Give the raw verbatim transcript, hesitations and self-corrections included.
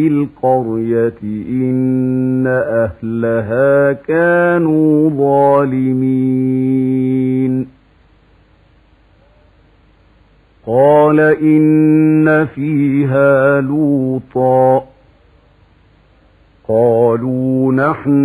القرية إن أهلها كانوا ظالمين قال إن فيها لوطا قالوا نحن